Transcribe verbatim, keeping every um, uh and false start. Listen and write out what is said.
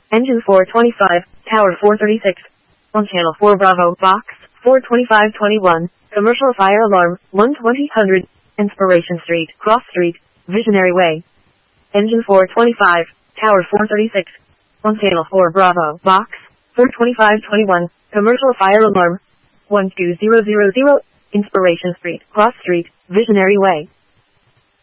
Engine four twenty-five, Tower four thirty-six. On Channel four Bravo, Box four twenty-five twenty-one, Commercial Fire Alarm, one twenty hundred, Inspiration Street, Cross Street, Visionary Way. Engine four twenty-five, Tower four thirty-six. On Channel four Bravo, Box four twenty-five twenty-one, Commercial Fire Alarm, one two zero zero zero, Inspiration Street, Cross Street, Visionary Way.